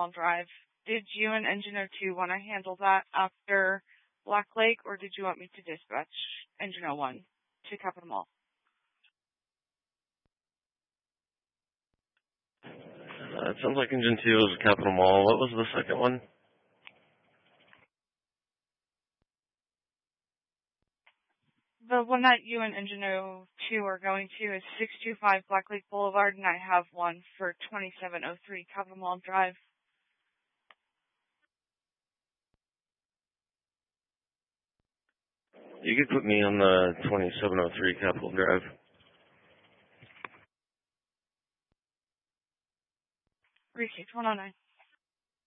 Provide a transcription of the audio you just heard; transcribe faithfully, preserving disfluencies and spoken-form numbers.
Mall Drive. Did you and Engineer two want to handle that after Black Lake, or did you want me to dispatch Engineer one to Capital Mall? Uh, it sounds like Engine two was Capital Mall. What was the second one? The one that you and Engineer two are going to is six two five Black Lake Boulevard, and I have one for twenty-seven oh three Capital Mall Drive. You could put me on the twenty-seven oh three Capitol Drive. Receipt one oh nine.